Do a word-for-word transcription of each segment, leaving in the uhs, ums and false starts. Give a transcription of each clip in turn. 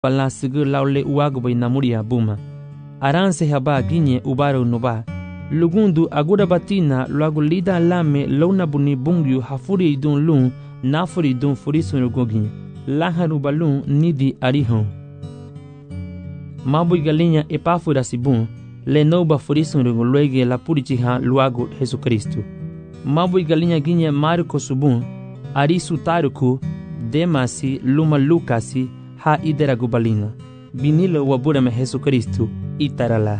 Bala sigur laule uagboy namuria buma. Aranse haba ginye ubaro noba. Lugundu agura batina luagu lida lame lona buni bungyu hafuri idun lun nafuri idun furisun gogin. Laharu balun nidi arihon. Mabu galinha epáfora sibun le noba furisun luege la purichiha luagu Jesucristo. Mabu galinha ginye Marco subun arisu taruku demasi luma lucasi ha idera gubalina. Binilo waburame Jesucristo itarala.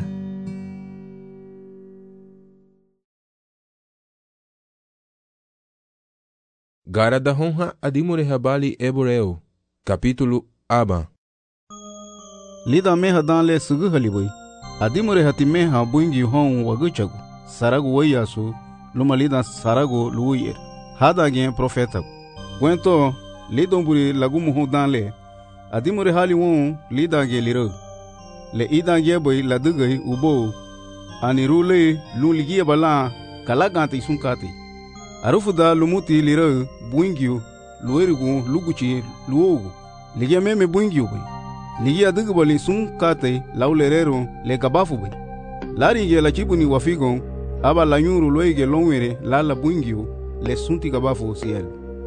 Garada honra adimure habali Hebreu, capítulo Aba. Lida meha danle sugu haliboi. Adimure hati meha buingi hon waguchagu. Saragu wayasu, luma lida saragu luyer. Hada gen profeta. Gwento, lidomburi lagumu ho danle. Adimure hali won lida ge liro. Le ida ge boy ladugay ubo. Anirule luligia bala kalagante sunkati. Arufuda lumuti liro buingiu luerigu luguchi luogu. Ligia meme buingiu boy. Ligia dugubali sunkate laulerero le gabafu boy. Lari ge la chibuni wafigon aba la nyuru loige longwere la la buingiu le sunti gabafu siel.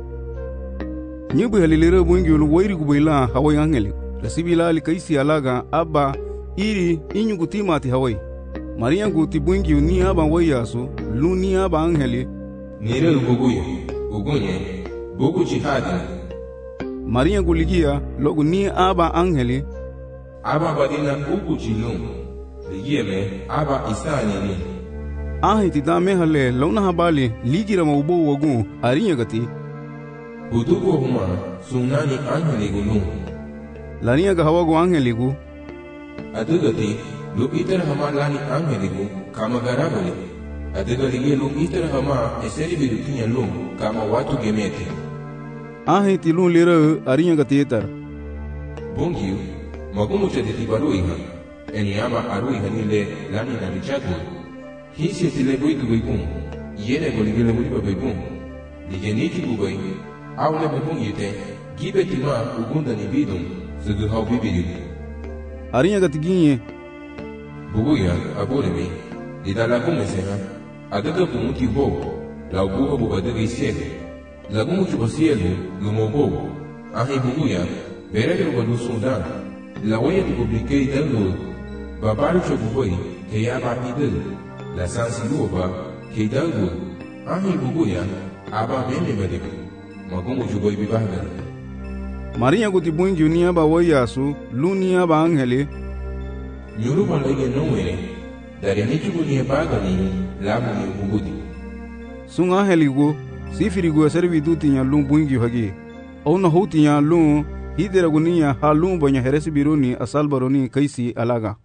Nyubu halilero buingiu luoirigu boy la hawai angeli. Resibila likaisi alaga aba iri inyugu timati hawai. Maria guti buingiu ni aba wayasu lu ni aba angeli. Nire buguyo, bugunye, bugu jihadi. Maria guligia logu ni aba angeli. Aba badina bugu jilum. Ligia me aba isani ni. Ahi tidame hale lona habali ligira maubo wagu arinya gati. Budugo huma sunani angeli gulum. Lania gahawagu angeli gu. Adugati lu itar hamalani angeli gu kama garabali. Adega ligia lu itar hama eseri bidukinya lum kama watu gemete. Ahi tilun lira arinya gati etar. Bungiu, magumu chaditi baruiha. Eni ama aruiha nile lani na lichadwa. Hisi tile buiku buikun. Yene goligile buiba buikun. Ligeniki bubai. Aule bubun yute. Gibe tima ugunda ni bidum. Sugu hau bibidu. Arinya gati ginye. Buguya aburemi. Lidala kumeseha. Adega bumuti ho. La ubuha bubadega isiele. Lagumu chubasielu lumobo. Ahi buguya. Berege ubadu sundan. La waya tu publike idalu. Babaru chobuboi. Keyaba idel. La sansiluoba. Keidalu. Ahi buguya. Aba meme medek. Magumu chuboi bibahgan. Maria guti buingi ni aba wayasu lu ni aba angeli. Nyuruba lege nowere. Dari nichubu ni bagani. Lamu ni bugudi. Sung angeli gu. Sifiri gu servi dutinya lu buingi hagi. Ona hutinya lu. Hidera gunia halum banya heresi biruni asalbaroni kaisi alaga.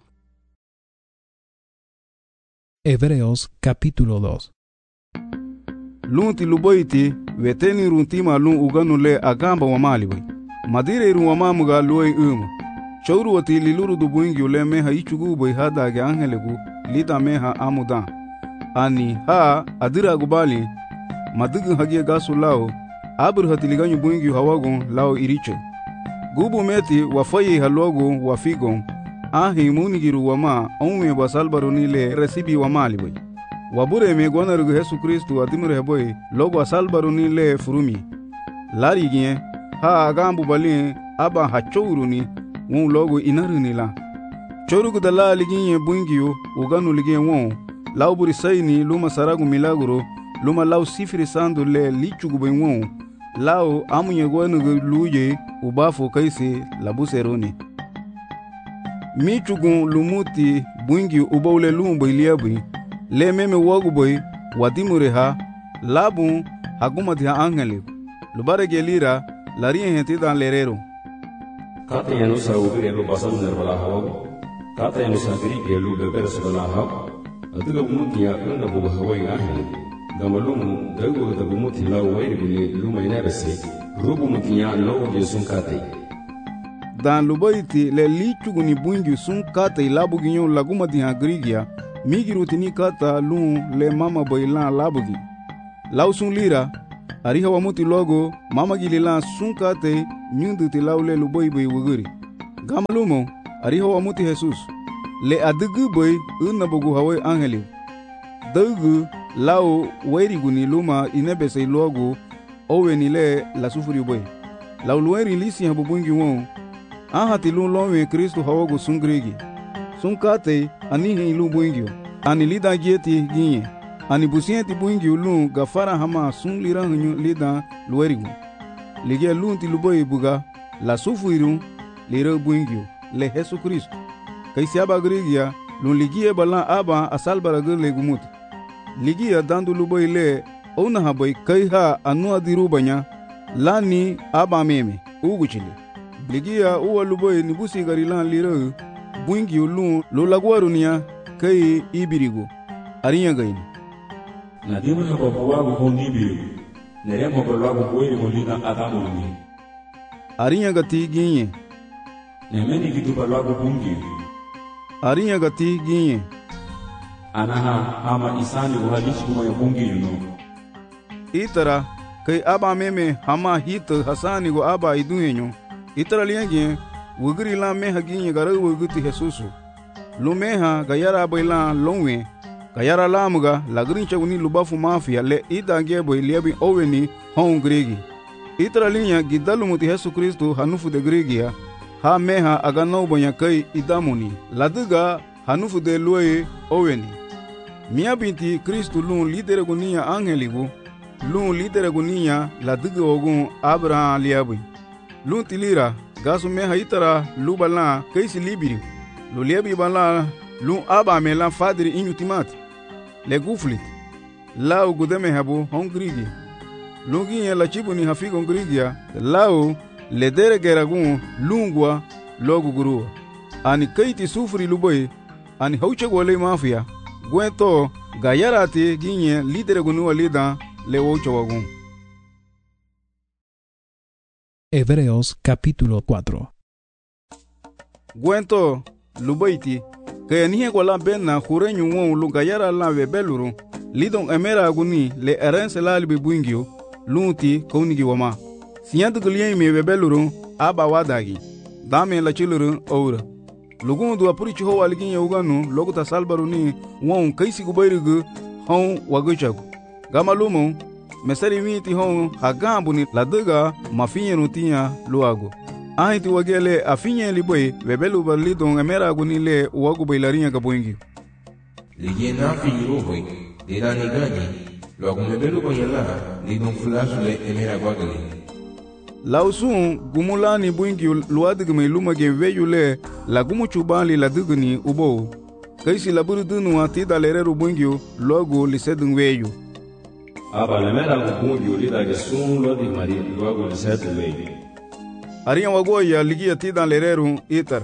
Hebreos capítulo dos. Lunti luboiti veteni runtima lun uganu le agamba wa malibai. Madire iru wa mamuga luoi umu. Chauru wati liluru du buingi ule meha ichugu boi hada ge angelegu lita meha amudan. Ani ha adira gubali madugu hagie gasu lao abur hatiliganyu buingi hawagun lao iriche. Gubu meti wafayi halogu wafigon ahi munigiru wama onwe basalbaroni le resibi wa malibai. Wabure me gonarugu Yesu Kristu adimure boy logo asalbaroni le furumi. Lari gien ha agambu balin aba hachoruni won logo inaruni la. Chorugu dala liginye buingiyo uganu ligien won lauburi sayni luma saragu milagro luma lau sifiri sandu le lichugu boy won lao amunye gonarugu luje ubafu kaisi labuseroni. Michugun lumuti buingi ubaule lumbo iliabi le meme wagu boy wadimure ha labun hagumati ha angeli lubare gelira larien henti dan lerero. Kata yanu sa ubire lu basam nerbala hawagu. Kata yanu sa giri gelu beber sebala hawagu. Aduga umuti ya kena buga hawai ahli. Gamalumu dagu dagu muti lau wairi buni luma inabese. Rubu mutinya no ge sunkate. Dan lubaiti le lichugu ni bungi sunkate labu ginyo laguma di hagrigia migiruti ni kata lun le mama boilan labugi. Lau sun lira ariha wa muti logo mama gililan sunkate nyundu ti lau le luboi boi wuguri. Gamalumo, ariho amuti Jesus. Le adugu boy unabogu hawe angeli. Dugu lao weriguni luma inebese logo oweni le la sufuri boy. Lau lueri lisi habubungi won. Ahati lu lowe Kristo hawago sungregi. Sunkate anihi lu buingio. Ani lida gieti ginye. Ani busienti buingio lu gafara hama sun lira hunyu lida luerigu. Ligia lu ti luboy buga la sufuri lira buingio le Jesu Kristo. Kaisi aba grigia lu ligia bala aba asalbara gele gumuti. Ligia dandu luboy le ona haboy kaiha anua dirubanya lani aba meme uguchili. Ligia uwa luboy nibusi garilan lira buingi ulu lulagwarunia kai ibirigo arinya gaini. Na dimu na babuwagu hon ibirigo. Neremo babuwagu boye molina adamu ni. Arinya gati ginye. Nemeni kitu babuwagu bungi. Arinya gati ginye. Anaha ama isani uhalishi kuma ya bungi yuno. Itara kai aba meme hama hita hasani go aba iduhenyo. Itara liyange wugri la meha ginye gara wuguti Jesusu. Lumeha gayara baila longwe. Gayara lamuga lagrincha uni lubafu mafia le ita gebo iliabi oweni hon gregi. Itara linya gidalu muti Jesu Kristo hanufu de gregia. Ha meha aganau banya kai idamuni. Laduga hanufu de luwe oweni. Mia binti Kristo lun lidere gunia angeligu. Lun lidere gunia laduga ogun Abraham liabi. Lun tilira gasu meha itara lubala kaisi libiri. Luliabi bala lun aba mela fadri inutimati. Le guflit. Lau gudeme habu hongrigi. Lungi la chibuni hafigo ngrigia. Lau le dere geragun lungwa logu gurua. Ani kaiti sufri luboy. Ani hauche gwale mafia. Gwento gayarati ginye lidere gunua lida le wocho wagun. Hebreos capítulo cuatro. Gwento lubaiti kaya nihe kwa la bena hurenyu won lugayara la webeluru lidon emera aguni le erense la libe buingio lunti kaunigi wama siyantu gulien me webeluru aba wadagi dame la chiluru oura lugundu apuri chiho waligin yuganu loguta salbaru ni won kaisi gubayrigu hon waguchagu gamalumo mesari miti hon hagambu ni laduga mafinyeru tinya luago. Ahiti wagele afinye liboy webelu balidon emera aguni le wagu bailarinya gaboingi. Ligie na finyo boy dira ni gani lo agumebelu bayala lidon flash le emera gwagali. Lausun gumulani buingi luadigme lumage veyule la gumuchubali la digni ubo. Kaisi laburu dunu atida lereru buingi logo lisedun veyu. Aba lemera gubungi ulida gesun lo di mari logo lisedun veyu. Ariyan wagoya ligia tidan lereru itar.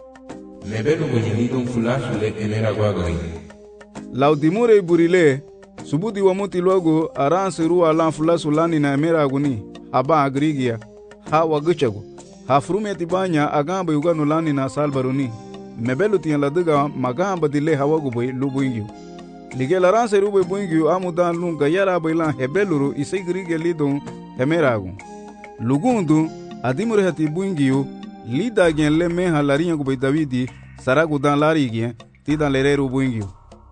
Mebelu bojilidon flash le emera gwagali. Laudimure burile subudi wamuti logo aranse ruwa lan flasu lani na emera aguni aba agrigia ha waguchago ha frumeti banya agamba yuganu lani na salbaruni mebelu tiyan laduga magamba dile hawagu boy lubuingio ligia laranse ruwe buingio amudan lunga yara bailan hebeluru isegrigia lidon emera agun lugundu adimure hati buingio lida gen le meha larinya gubay Davidi saragu dan lari gen tidan lereru buingio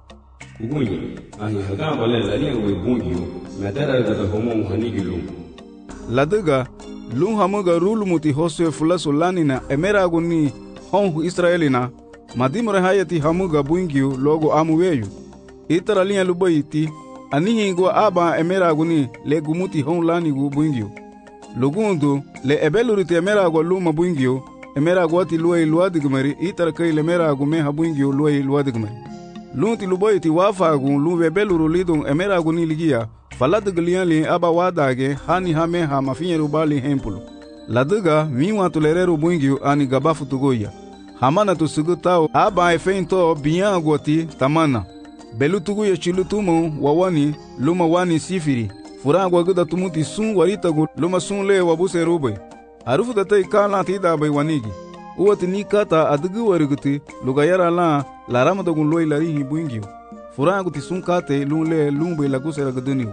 ugunye ani hagamba le larinya gubay buingio medara gada homo hanigi lum laduga lum hamuga rulu muti hoswe fulasu lanina emera aguni hon Israelina madimure hayati hamuga buingio logo amuweyu itara linya lubayiti anihingo aba emera aguni le gumuti hon lani gu buingio lugundu le ebeluriti emera agwa luma buingio emera agwati luwai luadigmari itara kai le emera agu meha buingio luwai luadigmari lunti luboyti wafa agu lu ebeluru lidon emera agu ni ligia faladiglian li aba wadage hani hame ha mafinyeru bali hempulu laduga miwa tulereru buingio ani gabafu tugoya hamana tusugutao aba efeinto biyan agwati tamana belu tuguya chilutumo wawani luma wani sifiri furangwa guda tumuti sun waritagu luma sun le wabuse rube arufu datai kala tida bai wanigi uwati ni kata adugu wariguti lugayara la larama dogun loi larihi buingio furangu ti sun kate lun le lumbe laguse raguduniu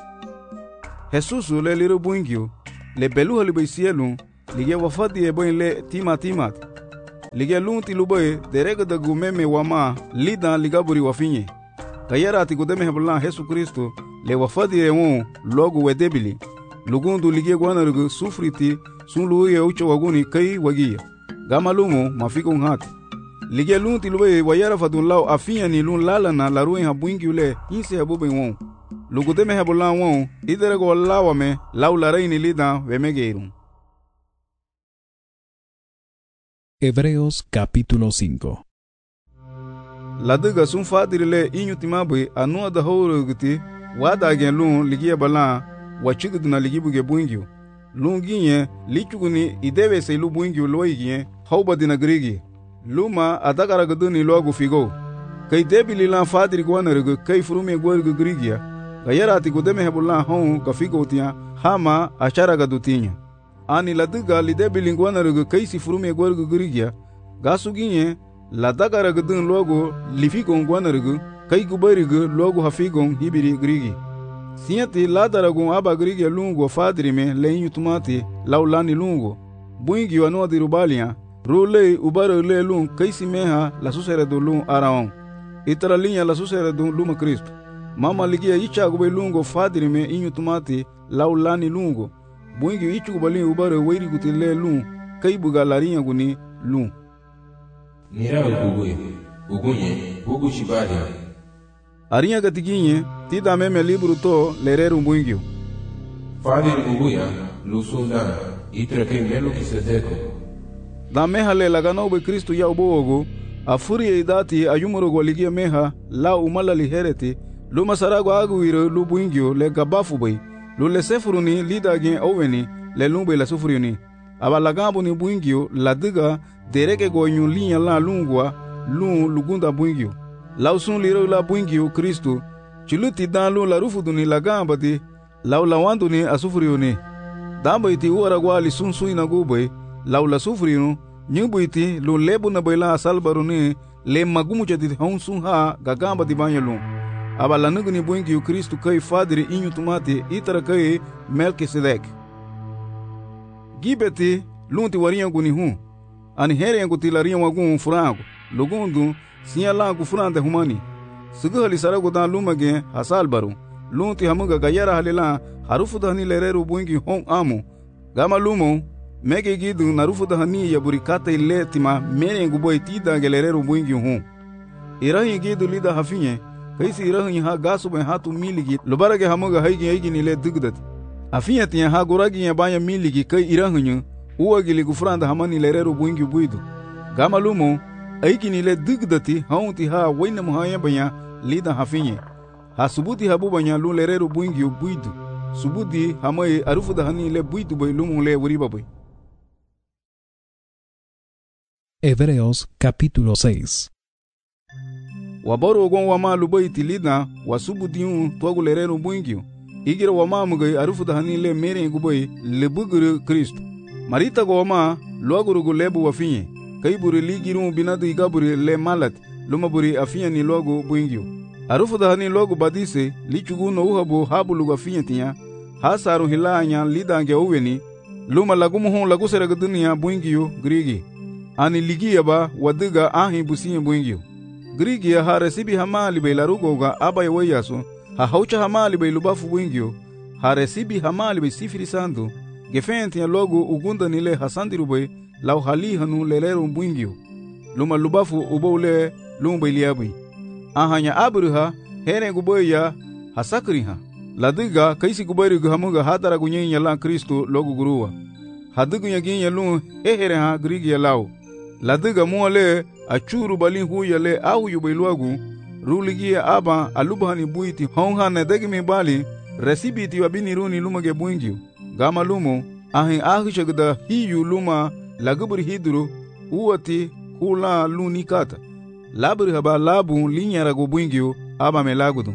Jesusu le liru buingio le belu halibai sielu lige wafadi e boin le tima timat lige lunti lubai derega da gumeme wama lida ligaburi wafinye kayara ti gudeme heblan Yesu Kristo le wafadi ewon logo wedebili lugundu lige gwanargu sufriti sunlu ye ucho waguni kai wagia gamalumo mafiko ngati lige lunti lubai wayara fadun law afinya ni lun lala na laruin habwingi ule inse habube won lugudeme heblan won iderego lawame law laraini lida wemegeirum. Hebreos capítulo cinco. Ladiga sun fadirile inyutimabe anu da howrogti wada gen lun ligiya bala wachiguduna ligibuge buingyu lun ginye lichuguni idebe se lu buingyu loygiye hawbadina grigi luma adagara guduni logu figo kay debili lan fadiri gwanargu kay furume gwargu grigiya gayarati gudeme hebulan hon ka figo tiya hama achara gadutinya ani ladiga lidebili gwanargu kay si furume gwargu grigiya gasuginye ladagara gudun logo lifigon gwanargu kay gubarigu logo hafigon hibiri grigi siati ladaragun aba grigi lungo fadirime lein tumati laulani lungo buingi wano dirubalia rule ubaro le lun kay simeha la susere do lun araon itara linha la susere do luma Cristo mama ligia icha gube lungo fadirime inyu tumati laulani lungo buingi ichu gubalin ubaro weiri gutile lun kay buga larinha guni lun Nira uguye, ugunye, ugu shibari. Arinha gatiginye, tida meme libro to lereru buingyo. Fadir uguya, lusunda, itra ke melo kisedeko. Da meha le lagano be Kristo ya ubogo, afuri e idati ayumuro gwaligia meha, la umala lihereti, luma sarago aguiro lu buingyo le gabafu bay, lu le sefuruni lida gen oweni, le lumbe la sufuriuni. Aba lagambo ni buingyo, la diga, dereke go nyun linya la lungwa lun lugunda buingyo lausun liro la buingyo Kristo chiluti dan lun la rufuduni la gambati law la wanduni asufriuni damba iti uara gwali sun suina gubay law la sufriunu nyubu iti lun lebu na bayla salbaruni le magumu chati hon sun ha gagamba di banyalun aba la nuguni buingyo Kristo kay fadiri inyu tumati itara kay Melkisedek gibeti lunti wariya guni hun ani here yangu tilaria wagun furango lugundu siya langu furande humani sigahali sarago dan lumage hasal baru lunti hamuga gayara halila harufu dahani lereru buingi hon amu gama lumo mege gidu narufu dahani yaburi kata ile tima mere yangu boy tida gelereru buingi hon irahi gidu lida hafinye kaisi irahi ha gasu ben hatu miligi lubarage hamuga haigi haigi nile dugdat afinya tiya ha goragi ya banya miligi kai irahi uwa gili gufranda hamani lereru buingi buidu gama lumo aikini le digdati haunti ha waina muhaya banya lida hafinye ha subuti habu banya lu lereru buingi buidu subuti hamai arufu da hani le buidu bay lumo le wuriba bay. Hebreos capítulo seis. Waboro gon wama lubaiti lida wasubuti un togu lereru buingi igira wama mugai arufu da hani le mere ngubay le buguru Kristo marita goma logo lebu wafinye kay buri ligirum binadu igaburi le malat luma buri afinya ni logo buingyo arufu da hani logo badise lichugu no uhabu habulu wafinye tinya hasaru hilanya lidange uweni luma lagumu hon lagu serega dunia buingyo grigi ani ligiya ba wadiga ahi busiye buingyo grigi ha resibi hamali be larugo ga abay wayaso ha haucha hamali be lubafu buingyo ha resibi hamali be sifiri sandu gefenti ya logo ugunda nile hasandirube law hali hanu lelero buingyo luma lubafu ubole lumba iliabi ahanya abruha here guboya hasakriha ladiga kaisi gubari guhamuga hadara gunyenya la Kristo logo guruwa hadigu yaginya lu ehere ha grigi ya law ladiga muale achuru balin huya le au yubeluagu ruligia aba alubhani buiti honha na degimi bali resibiti wabini runi lumage buingyo gama lumo ahin ahishagda hiyu luma lagubri hidru uwati hula lunikata labri haba labu linyara go buingyo aba melagudu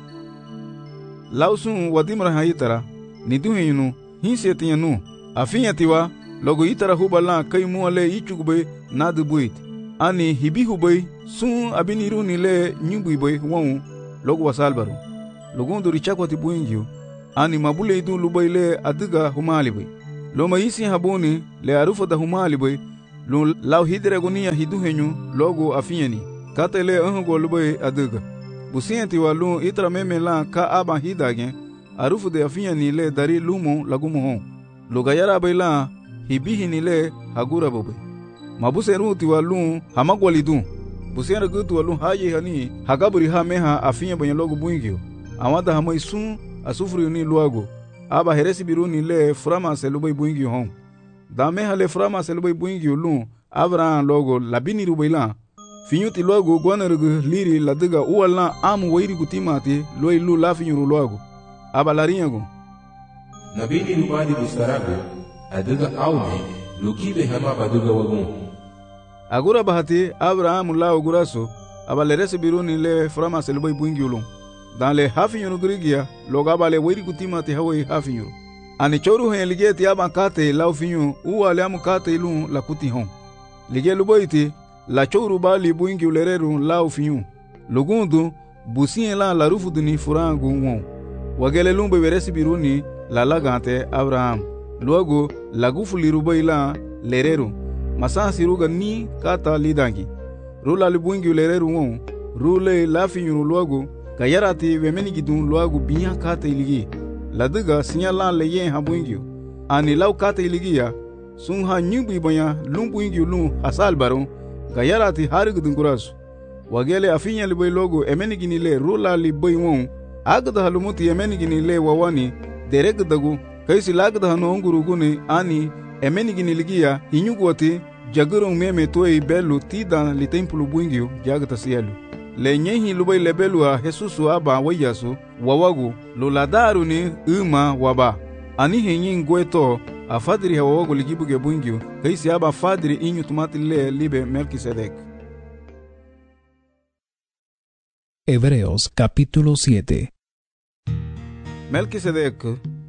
lausun wadimra hayitara niduhinu hinsetianu afinyatiwa logo itara hubala kai muale ichugbe nadbuit ani hibihubei sun abiniru nile nyubuibe won logo wasalbaru logondo richakwati buingyo ani mabule idu lubaile adiga humalibe loma isi habuni le arufa da humalibe Lun lau hidre gunia hidu henyu logo afinyani. Kata le ungo lubai aduga. Busienti wa lun itra meme la ka aba hidagen. Arufu de afinyani le dari lumo lagumo hon. Lugayara baila hibihini le hagura bobe. Mabuseru ti wa lun hamagwalidun. Busiera gutu wa lun haye hani hagaburi ha meha afinya banya logo buingio. Awada hamai sun asufuri ni luago. Aba heresi biruni le frama se lubai buingio hon. Da meha le frama se lubai buingio lun Abraham logo labini rubaila. Finyuti logo guanarugu liri ladiga uwala amu wairi kutimati loi lu lafinyuru logo. Aba larinyago. Nabini rubadi bustarago adiga aume lukibe hama baduga wagun. Agura bahati Abraham lao guraso aba leresi biruni le frama se lubai buingio lun. Dan le hafinyuru grigia logo aba le wairi kutimati hawai hafinyuru. Ani choru hen ligeti aba kate lau finyu uwale amu kate lun lakuti hon. Lige luboiti la chouru bali buingi ulereru lau finyu. Lugundu busien la la rufu duni furangu won. Wagele lumbe veresi biruni la lagante Abraham. Luego la gufu lirubai la lereru. Masasi ruga ni kata lidangi. Rula libuingi ulereru won. Rule la finyu luego kayarati vemeni gidun luego binya kata iligi. La diga sinyala leyen habuingi. Ani lau kata iligia. Sun ha nyubi banya lumbu ingi lum hasal baron gayarati harig dungurasu wagele afinya libai logo emenigini le rula libai won agda halumuti emenigini le wawani dereg dagu kaisi lagda hano onguruguni ani emenigini ligia hinyugwati jagurung meme toy belu tidan li templu buingio jagta sielu le nyehi lubai lebelu a Jesusu aba wayasu wawagu luladaru ni uma waba ani henyin gweto a fadri hawa ligibu ge buingio kaisi aba fadri inyu tumati le libe Melquisedec. Hebreos capítulo siete. Melquisedec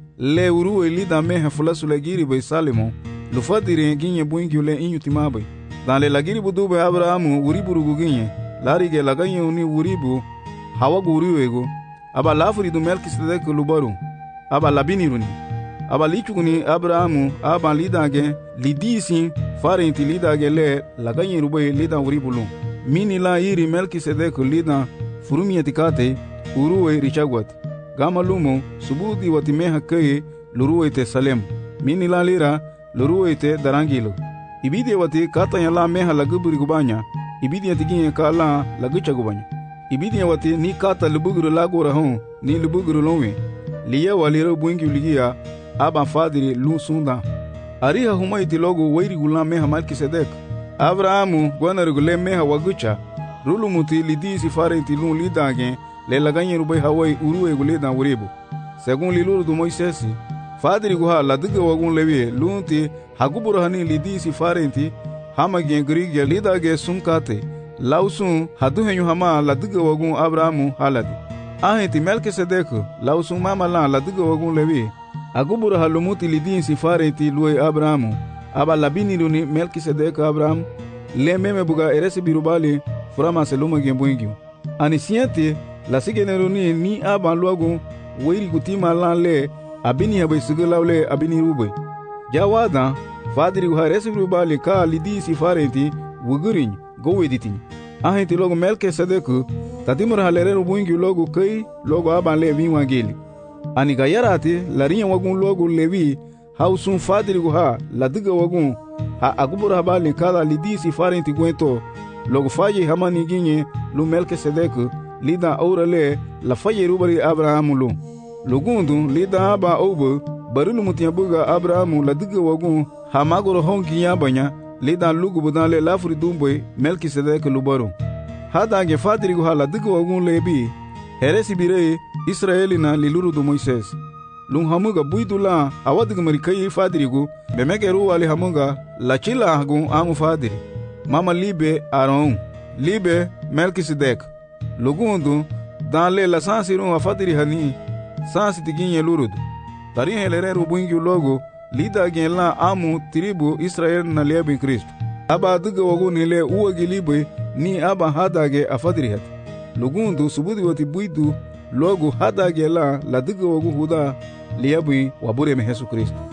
le uru elida meha fulasu legiri be Salemo lu fadri ginye buingio le inyu timabe dan le lagiri budube Abrahamu uriburu guginye larige laganye uni uribu hawa guriwego aba lafuri du Melquisedec lubaru aba labiniruni aba lichuguni Abrahamu aba lidage lidisi farenti lidage le laganye rubai lida uribulu mini la iri Melquisedec lida furumieti kate uruwe richagwat gama lumo subudi watimeha kei luruwe te Salem mini la lira luruwe te darangilo ibidi wati kata ya la meha laguburi gubanya ibidi atiginye ka la lagucha gubanya ibidi wati ni kata lubuguru lagora hon ni lubuguru lonwe liye waliro buingi uligia aba fadiri lu sunda ariha humaiti logo wairi gula meha Melquisedec Abrahamu gwanar gule meha wagucha rulu muti lidisi farenti lu lidage le laganye rubai hawai uruwe gule dan uribu segun liluru du Moisesi fadiri guha ladiga wagun lewie lunti haguburu hani lidisi farenti hama gen grigya lidage sunkate lausun hadu henyu hama ladiga wagun Abrahamu haladi ahenti Melquisedec lausun mama la ladiga wagun lewie aguburu halumuti lidisi farenti luwe Abrahamu aba labini luni Melquisedec Abraham le meme buga eresi birubali furama seluma gen buingyu ani siente la sigeneruni ni aba luagun weiri kutima lan le abini habe sigulawle abini rube jawada fadiri guha eresi birubali ka lidisi farenti wugurin goweditin ahenti logo Melquisedec tatimur halere buingyu logo kai logo aba le vinwangeli ani gayarati larinya wagun logo levi hausun fadiri guha ladiga wagun ha agubura habali kala lidisi farenti gwento logo faye hamani ginye lu Melquisedec lida aurale la faye rubari Abrahamu lu lugundu lida aba obo barulu mutiabuga Abrahamu ladiga wagun ha magoro hongi yabanya lida lugu budale lafuri dumboy Melquisedec lubaru hada ge fadiri guha ladiga wagun lebi heresi bire Israelina liluru du Moises lung hamuga buidula awadiga marikai fadirigu bemegeru wali hamuga la chila hagun amu fadiri mama libe Aaron libe Melquisedec lugundu dan le la sansiru wa fadiri hani sansi tiginye lurud tari helereru buingi logo lida gen la amu tribu Israel na liebe Kristo aba diga wagun le uwagi libe ni aba hadage afadiri hat lugundu subudi wati buidu logo hadage la la diga wagun huda liabi wabure me Jesu Kristo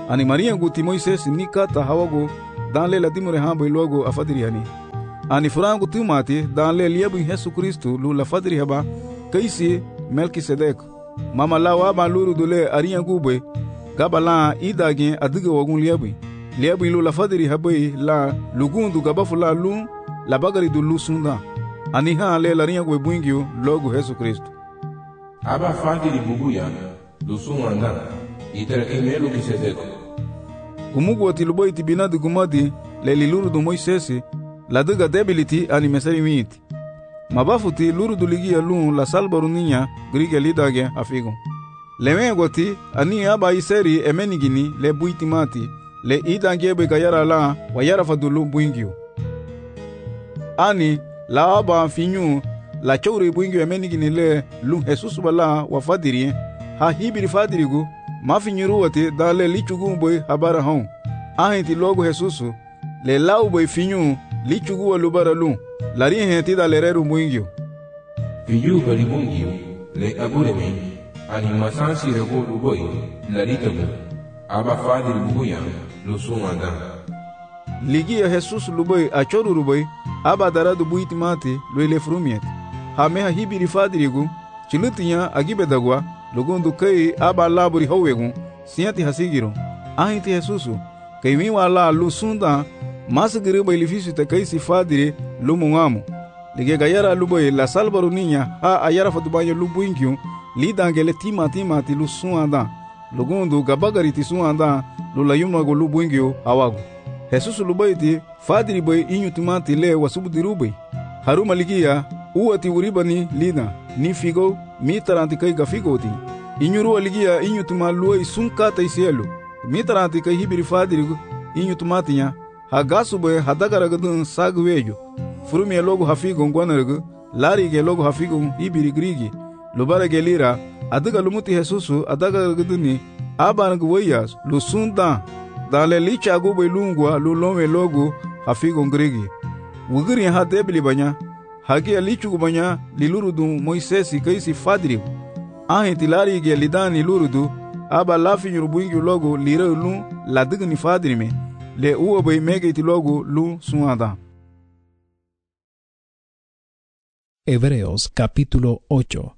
Ani Maria guti Moises ni kata hawago dan le ladimure hambo logo afadiri hani. Ani furangu tumati dan le liebu Yesu Kristo lu lafadiri haba kaisi Melkisedek. Mama lawa ba luru dole ariya gube gabala idage adiga wagun liebu. Liebu lu lafadiri habai la lugundu gabafula lu la bagari du lu sunda. Ani ha le lariya gwe buingio logo Yesu Kristo. Aba fadiri bubuya lu sunda itara emelu kisedeko. Kumugu atiluboy tibinadu gumadi le liluru du Moisesi la diga debility ani mesari miti. Mabafuti luru du ligia lu la salbaru ninya grige lidage afigo. Leme goti ani aba iseri emenigini le buitimati le idangebe gayara la wayara fadulu buingio. Ani la aba finyu la chowre buingio emenigini le lu Jesus bala wafadiri ha hibiri fadirigu mafinyiru wate dale lichugu boy habara hon. Ahenti logo Jesusu le lau boy finyu lichugu walubara lu lari henti da lereru buingio. Finyu bari buingio le aburemi ani masansi rego luboy laritabu aba fadiri bubuya lusumanda. Ligia Jesus luboy achoru ruboy aba daradu buitimati luele frumiet. Hameha hibiri fadirigu chilutinya agibedagwa lugundu kai aba laburi howegu siati hasigiro. Ahenti Jesusu kai wiwa la lusunda masgiri boy lifisu te kai sifadire lumungamu. Lige gayara luboy la salbaru ninya ha ayara fadubanyo lubuingyo lidangele tima tima ti lusuanda. Lugundu gabagari ti suanda lulayumna go lubuingyo hawagu. Jesusu luboy ti fadiri boy inyu timati le wasubudiru boy. Haruma ligia uati uribani lina ni figo mitaranti kai gafigo ti. Inyuru aligia inyu timaluoi sunkata isielu. Mitaranti kai hibiri fadirigu inyu tumatinya hagasu boy hadagaragadun sagwejo. Furumia logo hafigo ngwanargu lari ge logo hafigo hibiri grigi. Lubara gelira adaga lumuti Jesusu adagaragaduni abangu weyas lusunda dale licha go boy lungwa lulome logo hafigo grigi. Wugiri ha debli banya hagi alichu banya lilurudu Moisesi kaisi fadirigu. Ahenti lari ge lidani lurudu aba lafi nyurubuingi logo lire lu la digni fadirime le uwa boy mege iti logo lu suada. Hebreos capítulo ocho.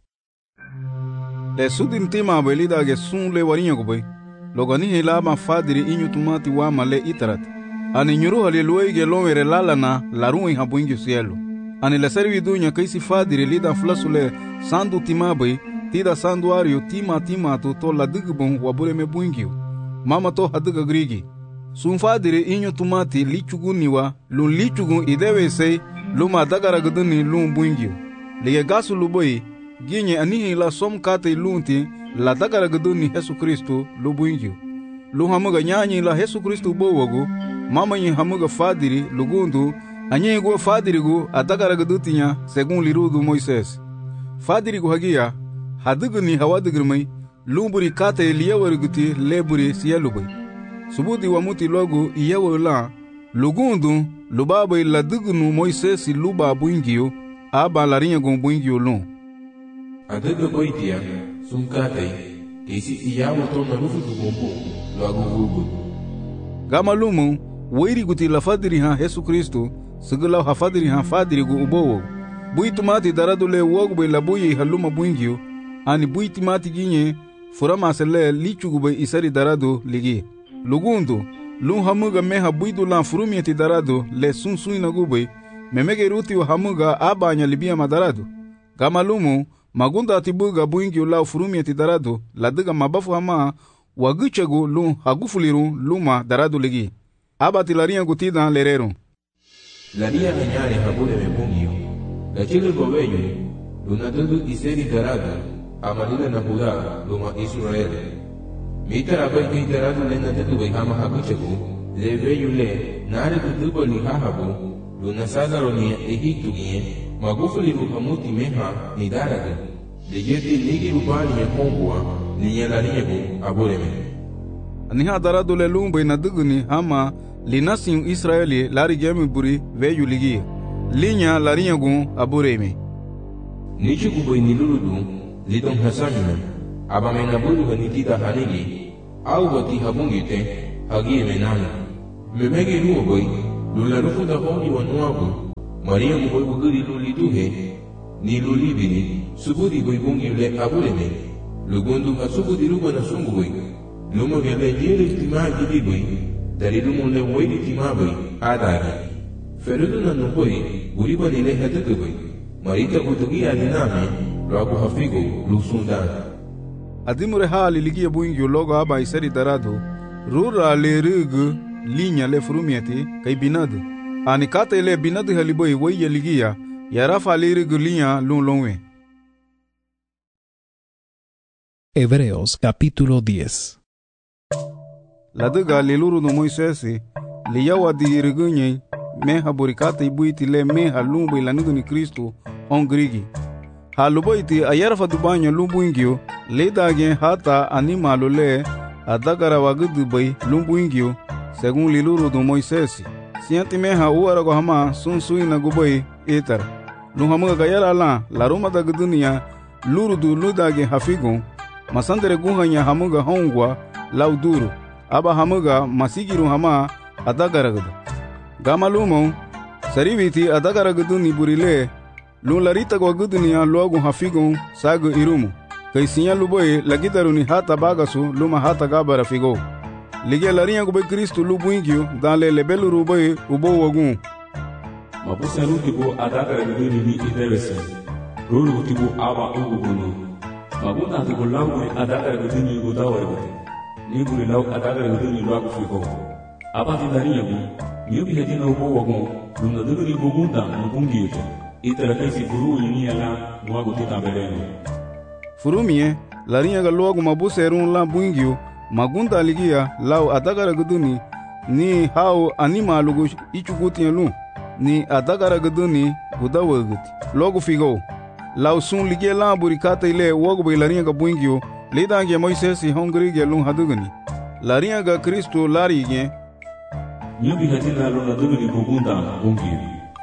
Le sudin tima boy lidage sun le warinya go boy logo ni hela ma fadiri inyu tumati wa male itarat. Ani nyuru hali luege lomere lalana larui habuingi sielu. Ani la servi dunya kaisi fadiri lida flasule sandu tima boy tida sanduario tima tima to to la digbon wabure me buingio. Mama to hadiga grigi. Sunfadire inyo tumati lichuguniwa lun lichugun idewe sei luma dagaragaduni lun buingio. Lige gasu luboy ginye anihi la som kate lunti la dagaragaduni Yesu Kristo lu buingio. Lu hamuga nyanyi la Yesu Kristo bowago mama nyi hamuga fadiri lugundu anyi go fadirigu adagaragadutinya segun lirudu Moises. Fadirigu hagia hadigni hawadigirmai lumburi kate liyawariguti leburi siyalubay. Subudi wamuti logo iyawala lugundu lubabai ladignu Moisesi luba buingio aba larinya gon buingio lun. Adiga boitia sunkate kesi iyawo to na rufu gumbo lagu gugu. Gama lumu wairi guti la fadiri ha Yesu Kristo sigala ha fadiri ha fadiri gu ubowo. Buitumati daradule wogbe labuyi haluma buingio ani buitimati ginye furama sele lichugube isari darado ligi. Lugundu lun hamuga meha buidu lan furumieti darado le sunsuina gube memege ruti wa hamuga abanya libia madarado. Gama lumu magunda atibuga buingi ula furumieti darado ladiga mabafu hama wagichagu lun hagufuliru luma darado ligi. Abati laria gutida lerero. Laria menyare habule mebungio. La chile gobeyo lunatudu iseri darado amalila na Buda luma Israel. Mita abai kai darado le na tetu bai hama haguchagu le veyu le nare tutubo ni hahabu luna sadaro ni Egiptu gie magufuli ruhamuti meha ni darado le yeti ligi rubani ya kongua ni nyelariegu abureme. Niha darado le lumbai na duguni hama linasin Israeli lari gemi buri veyu ligi linya lariegu abureme. Nichuku bai ni luludu lidong hasamina abamena buru hanitida hanigi au bati habungi te hagi menana memege luo boy lula rufu da honi wanuabu Maria mu boy buguri luli duhe ni luli bini subudi boy bungi le abule me lugundu hasubudi ruba na sungu boy lumo gele jere tima gidi boy dari lumo le boy tima boy adari ferudu na no boy guri ba le hadake boy Marita kutugi aliname logo hafigo lusunda Adimure hali ligia buingio logo aba iseri darado rura le rug linya le frumiati kai binadu ani kata ile binadu haliboi weye ligia ya rafa le rug linya lun lonwe. Hebreos capítulo diez. La duga le luru no Moisesi le yawa di rugunye meha burikata ibuiti le meha lumbu ilanudu ni Kristo on grigi haluboiti ayarfa dubanyo lumbuingio le dage hata animalo le adagara wagudu bai lumbuingio según liluru do Moisesi sianti meha uara go hama sun suina gubai etar luhamuga gayara la la roma da dunia luru du ludage hafigon masandere guhanya hamuga hongwa lauduru aba hamuga masigiru hama adagara gudu gamalumo sariviti adagara gudu ni burile lun larita go gudunia logo hafigon sago irumu kai sinya luboy lagitaruni hata bagasu luma hata gabara figo lige larinha go be Kristo lubuingio dans le lebelu ruboy ubo wogun mabusa rutibo adagara guduni ni idewese rulu tibo aba ugugunu magunda tibo lawu adagara guduni godawe ni buri law adagara guduni logo figo aba tindarinha bi yubi hedina ubo wogun luna duguni bugunda mbungio itara kaisi furu yini ala mwago tutambeleno furumie larinha ga logo mabuse erun la buingio magunda ligia law adagara guduni ni hao anima lugu ichuguti lu ni adagara guduni gudawaguti logo figo law sun ligia la burikata ile wogo be larinha ga buingio lidange Moisesi hongri ge lu haduguni larinha ga Kristo larige nyubi hadina lo na duguni bugunda bungio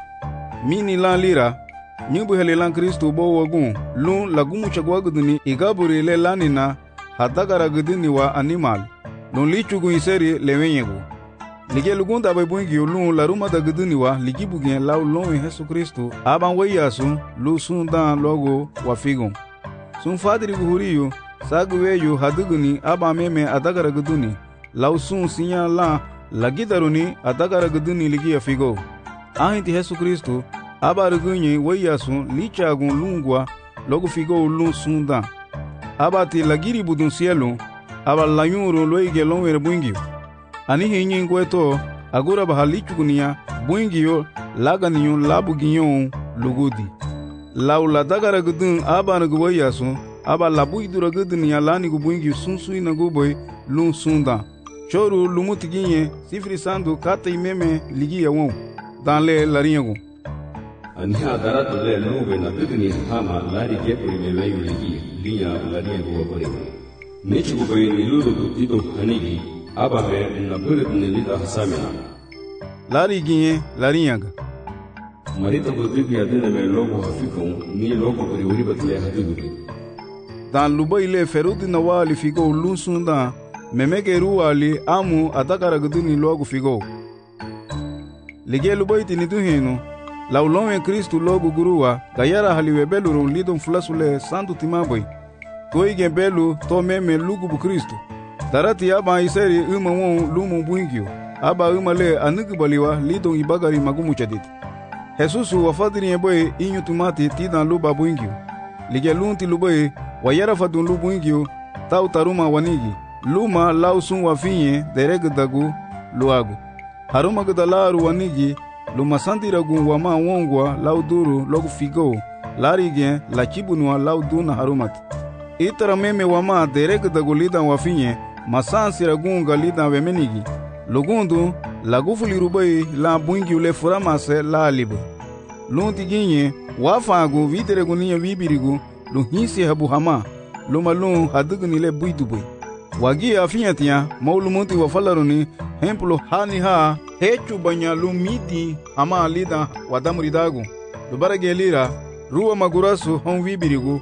mini lan lira nyubu hele lan Kristo bo wagun lun lagumu chagwa guduni igaburi le lanina hadagara guduni wa animal lun lichugu iseri lewenyego lige lugunda bai bungi lun laruma da guduni wa ligibu gen law lon Yesu Kristo aban wayasu lu sundan logo wa figon sun fadiri guhuriyo sagweyo haduguni aba meme adagara guduni law sun sinya la lagidaruni adagara guduni ligiya figo ahinti Yesu Kristo abarugunye wayasun lichagun lungwa logo figo lun sunda abati lagiri budun cielo aba layuro loige lonwere buingio ani hinyin gweto agura bahalichugunia buingio laganiyo labuginyo lugudi laula dagara gudun aba nugo wayasun aba labuidura gudunia lani go buingio sunsui na goboy lun sunda choru lumutiginye sifri sandu kata imeme ligia won dans les laringo ania darato le nube na bidni hama lari gepuri me layu ligi liya laringo wabore nechi go bayni lulu tito hanigi aba me na bulut ne lida hasamena lari ginye laringa marita go dibi adena me logo hafikon ni logo buri wuri batle hadigu dans lubai le ferudi na wali figo lunsunda memeke ruwali amu adakara guduni logo figo lige lubaiti ni duhinu laulonwe Kristo logo guruwa gayara haliwe belu ron lidon fulasule santu timaboy toige belu to meme lugu bu Kristo darati aba iseri uma won lumu buingio aba uma le anugubaliwa lidon ibagari magumu chaditi Jesusu wafadiri eboy inyu tumati tidan luba buingio lige lunti luboy wayara fadun lu buingio tau taruma wanigi luma lausun wafinye deregdagu luagu haruma gudalaru wanigi luma sandiragu wama wongwa lauduru logu figo larige la chibunwa lauduna harumati itara meme wama deregdagu lidan wafinye masansiragunga lidan wemenigi lugundu lagufuli rubai la buingi ule furamase la alibu lunti ginye wafagu viteregu niya vibirigu luhisi habu hama luma lun hadugni le buidubui wagi afiyatia maulumunti wafalaruni hemplo hani ha hechu banya lumiti ama lida wadamuridagu lubarage lira ruwa magurasu hon vibirigu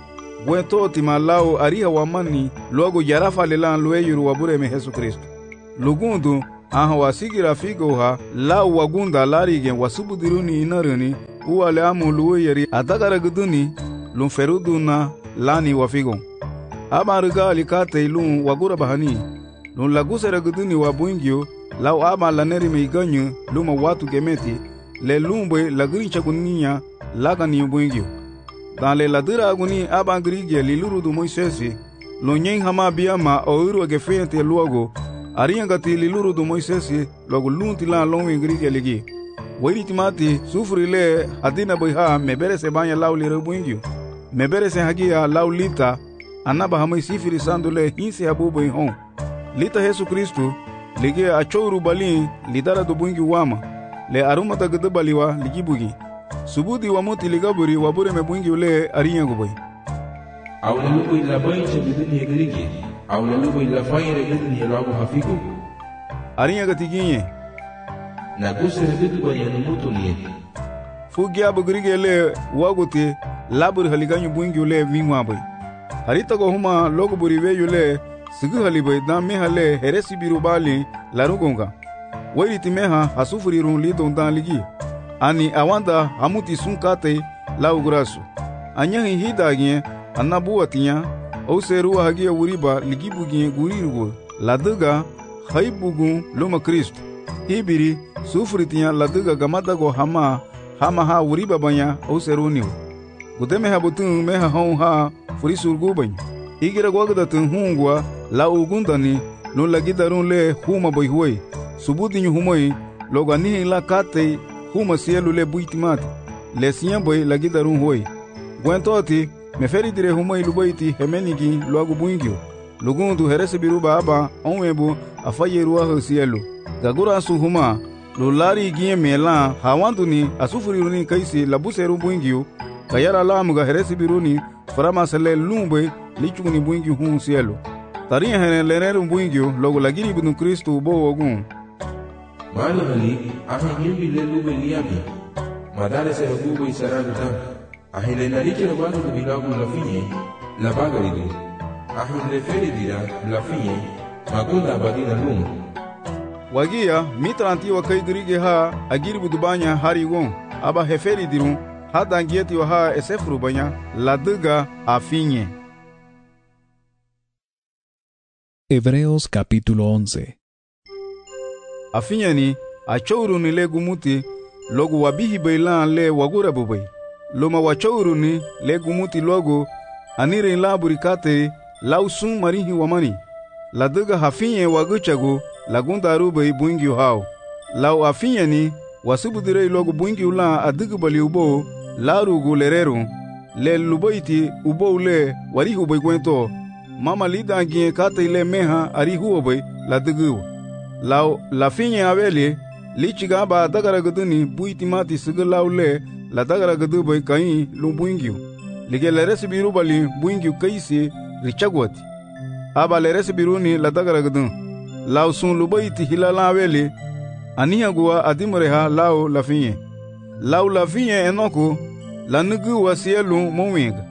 wento tima lao ariha wamani logo yarafa lelan loeyuru wabure me Yesu Kristo. Lugundu aha wasigira figo ha lao wagunda larigen wasubudiruni inaruni uwale amu luweyeri adagara guduni lumferuduna lani wafigo. Aba riga alikate ilun wagura bahani lun lagusera guduni wabuingyo lao aba laneri meiganyu luma watu gemeti le lumbe lagri chagunia lagani buingyo. Dans le ladira aguni aba grige liluru du Moisesi lo nyen hama biama oiro gefente luogo ariangati liluru du Moisesi logo lunti la lonwe grige ligi wiri timati sufri le adina boyha mebere se banya law lire buingyo mebere se hagia law lita anaba hamai sifiri sandule hinse abubo hon lita Yesu Kristo ligi achouru balin lidara du buingyo wama le aruma tagdabaliwa ligi bugi subudi wa moti ligaburi wabure mebungi ule ariya gubay awla lugo ila baycha biduni yegrigi awla lugo ila fayre biduni yelago hafiku ariya gatiginye na kusere bidu bayanu mutuni fugia bugrige le wagote labur haliganyu bungi ule vingwa bay harita go huma logo buri we yule sigu halibay da me hale heresi birubali larugonga weri timeha hasufuri run lido dan ligi ani awanda amuti sunkate laugurasu anyahi hidagye anabuatinya o seruwa hagia wuriba ligibugie gurirugo laduga haibugu luma Kristo hibiri sufritinya laduga gamadago hama hama ha wuriba banya o seruniu gudeme habutun meha hon ha furisurgu banya igira gwagdatun hungwa la ugundani no lagidarun le huma boyhuoi subudinyu humoi logani la kate huma sielu le buitimati le siyan boy lagidarun hoi gwentoti meferi dire huma ilubaiti hemenigi loagu buingyo lugundu herese biruba aba onwebu afayeruwa hosielu gagura su huma lulari gie mela hawanduni asufuriruni kaisi labuseru buingyo kayara lamuga herese biruni farama sele lumbe lichuni buingyo hun sielu tariya hene leneru buingyo logo lagiri binu Kristo bo wogun Mali hali ahi nyimbi le lube liabi madare se rubu isaragu tam ahi le nariche rubagu bilagu la finye la bagaridu ahi le feri dira la finye magunda badina lum wagia mitranti wa kai grige ha agiri budubanya harigon aba heferi diru hada ngieti wa ha esefru banya la duga afinye. Hebreos capítulo once. Afinyani achouru ni le gumuti logo wabihi bailan le wagura bubai loma wachouru ni le gumuti logo anire la burikate lausun marihi wamani la duga hafinye waguchago lagunda rubai buingi hao lau afinyani wasubudire logo buingi ula adugu bali ubo la rugu lereru le lubaiti ubo le warihu bai gwento mama lida gie kate le meha arihu bai la dugu Lau la finye aveli lichiga ba dagara guduni buitimati sigalau le la dagara gudu boy kai lu buingyu lige le resibiru bali buingyu kaisi richagwati aba le resibiruni la dagara gudu lau sun lu baiti hilala aveli aniya gua adimureha lau la finye lau la finye enoko la nugu wasielu mowinga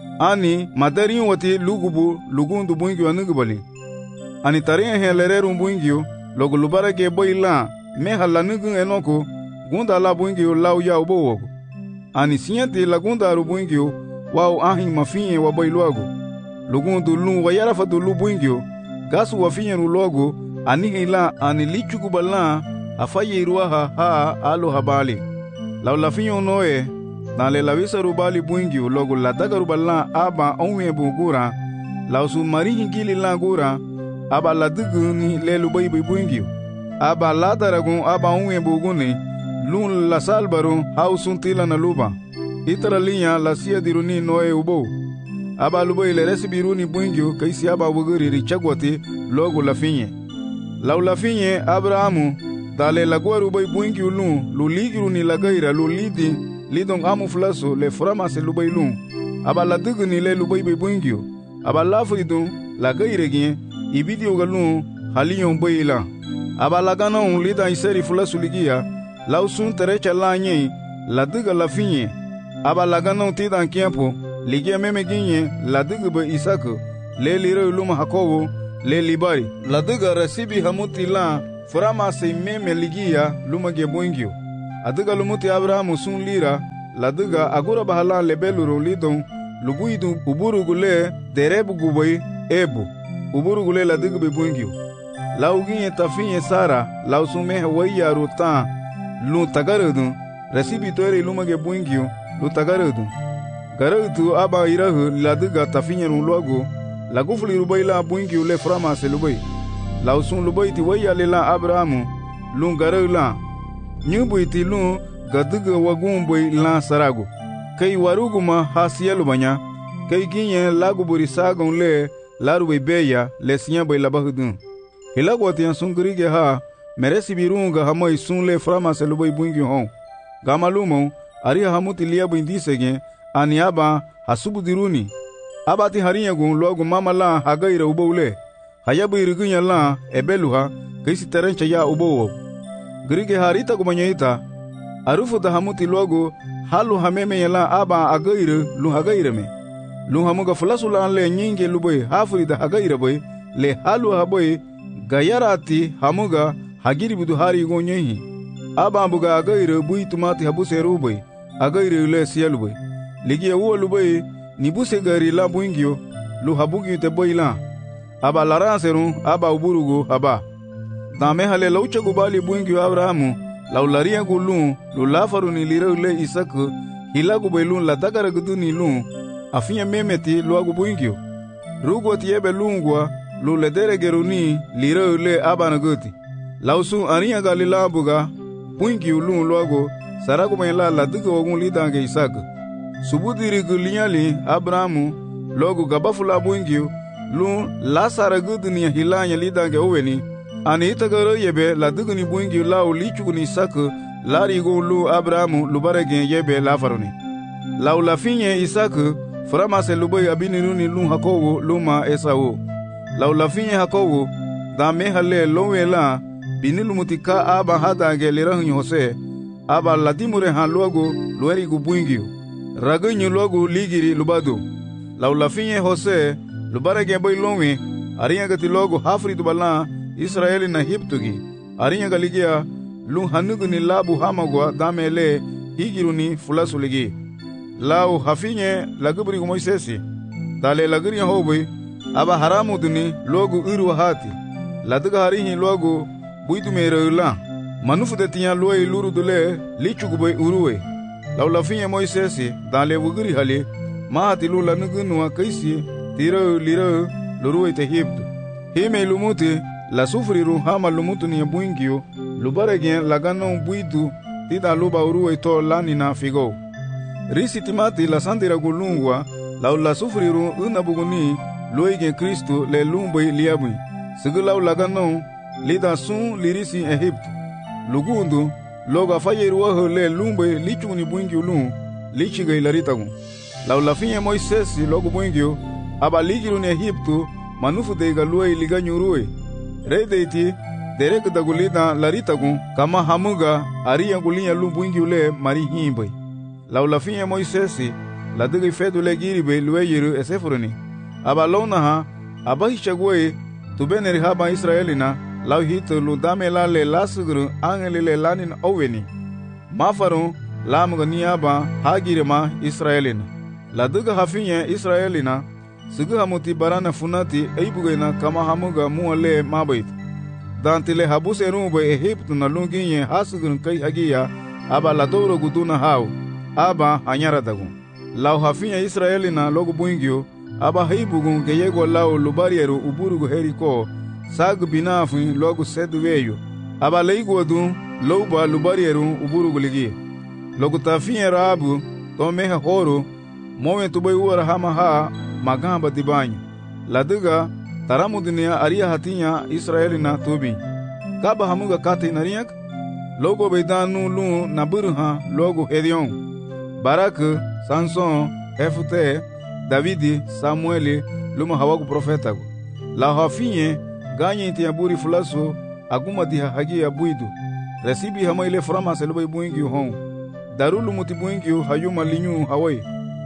ani madari wati lugubu lugundu buingyu anugu bali ani tariya he lereru buingyu logo lubara ke boila me halanugu enoko gunda la buingyo lau ya ubo wogo ani siente la gunda ru buingyo wao ahi mafinye wa boiluago lugundu lu wa yara fadu lu buingyo gasu wa finye ru logo ani hila ani lichugu bala afaye ruha ha alo habali lau la finyo noe na le la visa ru bali buingyo logo la daga ru bala aba onwe bugura lau su mari hingili la gura aba la duguni le lubai buingyo aba la daragun aba unwe buguni lun la salbaru hausun tila na luba itara linya la sia diruni noe ubo aba lubai le resibiruni buingyo kaisi aba buguri richagwati logo la finye lau la finye abrahamu dale la gwaru bai buingyo lun luligiruni la gaira lulidi lidong amu flaso le frama se lubai lun aba la duguni le lubai buingyo aba la fridun la gaire gien ibidio galun haliyon boyila aba lagana un lida iseri fula suligia lausun terecha la nye la diga la finye aba lagana un tidan kiempo ligia meme ginye laduga ba Isaka le liro luma Hakobo le libari laduga rasibi hamuti la frama se meme ligia luma ge boingio aduga lumuti Abrahamu sun lira laduga agura bahala lebeluro lidon lubuidu uburugule derebu guboi ebu uburugule laduga be boingio lauginye tafinye Sara lausume waya ruta lu tagarudu rasibi toire luma ge boingio lu tagarudu garutu aba irahu laduga tafinye luago lagufuli rubai la boingio le frama se lubai lausun lubai ti waya le la Abrahamu lu garu la nyubu ti lu gaduga wagun boy la sarago kai waruguma hasielu banya kai ginye lagu buri sagon le laru be beya le sinya boy labahudun hilagwati an sungrige ha meresi birunga hamoi sunle frama se lubai bungi hon gamalumo ari hamuti liabu indisege aniaba hasubu diruni abati harinya gun logu mama la hagaira ubole hayabu irigunya la ebeluha kaisi terencha ya ubowo grige harita gumanyaita arufu da hamuti logu halu hameme yala aba agaire lu hagaire me lu hamuga fulasula le nyinge luboy hafuri da hagaire boy le halu haboy gayarati hamuga hagiri budu hari gonyehi aba buga agaire bui tumati habuse ruboy agaire le sieluboy ligia uo luboy nibuse gari la buingio lu habugi te boy la aba laranseru aba uburugo aba dame hale laucha gubali buingio Abrahamu laularia gulu lu lafaru ni lira le Isaka hilagu belun la dagara gudu ni lu afinya memeti lu agu buingio rugo tiebe lungwa lu ledere geruni lira le abana guti lausu aniya galila buga buingio lu lu agu saragu mela la dugo ogun lidange Isaka subudiri gulinyali Abrahamu logu gabafula buingio lu la saragudu ni hilanya lidange oweni ani itagaro yebe la duguni buingi la ulichuguni Isaka lari go lu Abrahamu lubarege yebe la faroni la ulafinye Isaka frama se luboy abiniruni lu Hakobo luma Esau la ulafinye Hakobo da mehale lowela binilu mutika aba hadange lirahunyo Hose aba ladimure han luago lueri gu buingi ragunyo luago ligiri lubado la ulafinye Hose lubarege boy lowe ariya gati logo hafri dubala Israeli na hiptugi arinya galigia lu hanuguni labu hamagwa damele higiruni fulasuligi lau hafinye lagubri Moisesi dale lagriya hobi aba haramu duni logu uru hati laduga harihi logu buidu mereula manufu de tinya loi luru dule lichuguboy uruwe lau lafinye Moisesi dale wugri hali mahati lu lanugunu kaisi tiro liro luruwe te hiptu hime lumuti la sufriru hama lumutu ni buingio lubaregen lagano buidu tida luba uruwe to lanina figo risi timati la sandira gulungwa la la sufriru unabuguni loige Kristo le lumbe liabui sigula lagano lida sun lirisi Egypt lugundu loga fayeruwa le lumbe lichuni buingio lu lichiga ilaritagu la la finye Moises logo buingio aba ligiru ni Egyptu manufu de galue liganyuruwe Redeiti derek dagulida laritagu kama hamuga ariya gulinya lumbuingi ule mari himbai la ulafinya Moisesi la digi fedu le giribe lueyiru esefuruni aba lona ha aba hichagwe tubeneri haba Israelina la hitu ludame la le lasugru angeli le lanin oweni mafaru la mugani aba hagirema Israelina la diga hafinya Israelina Sugu hamuti barana funati eibugena kama hamuga muale mabait. Dantile habuse rumbe Egyptu na lunginye hasugun kai hagia aba la doro guduna hau aba hanyara dagun. Lau hafinya Israeli na logo buingio aba heibugun geyego lau lubarieru uburugu heriko sag binafin logo seduweyo. Aba leiguadu louba lubarieru uburugu ligi. Logo tafinya rabu tomeha horo mowe tubai uara hama haa magamba dibanyo laduga taramu dunia aria hatinya Israelina tubi kaba hamuga kate nariyak logo beidanu lu naburha logo Hedion Barak Samson Hefute Davidi Samueli luma hawagu profeta la hafinye ganye tiaburi fulaso aguma diha hagia buidu resibi hamaile frama selbai buingi hon darulu mutibuingi hayuma linyu hawai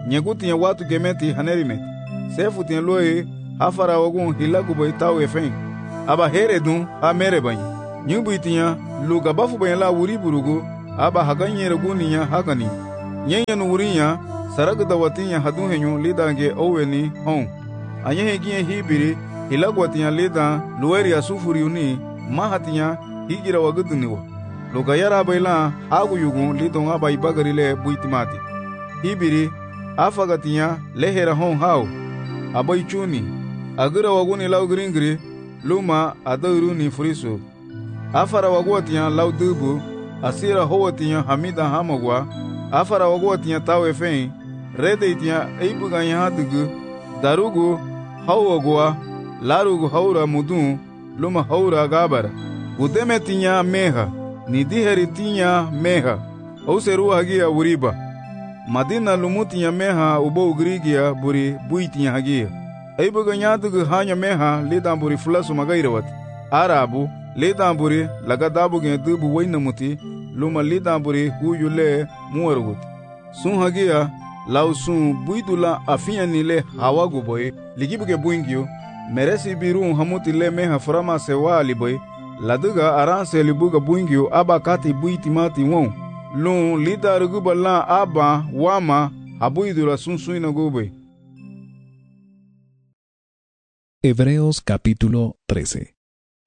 nyegutia watu gemeti hanerimeti sefu tien loe hafara wagun hilagu boy taw efen aba heredun ha merebany nyubuitia luga bafu bay la wuri burugu aba haganyere guninya hagani nyenya nu wurinya saragda watinya hadun henyu lidange oweni hon anyehe gie hibiri hilagu watinya lida lueri asufuriuni mahatinya higira waguduniwa luga yara bayla hagu yugun lidon aba ibagarile buitimati hibiri afagatinya lehera hon hau abai chuni agira waguni lau gringri luma adauruni furisu afara wagwatinya lau dubu asira howatinya hamida hamagwa afara wagwatinya tawe fein redetinya eibuganya hadugu darugu hawagwa larugu haura mudun luma haura gabara gudemetinya meha nidiheritinya meha auseru hagia uriba madina lumutinya meha ubo ugrigia buri buitinya hagia eibuganya dugu hanya meha lidan buri fulasu magairawat arabu lidan buri lagadabu gen dubu wainamuti luma lidan buri huyule muwarugut sun hagia lau sun buidula afinya nile hawagu boy ligibuge buingyo meresi birun hamuti le meha frama sewa aliboy laduga aranse libuga buingyo aba kati buitimati won lun lidarugu bala aba wama habuidula sun suina gube. Hebreos capítulo trece.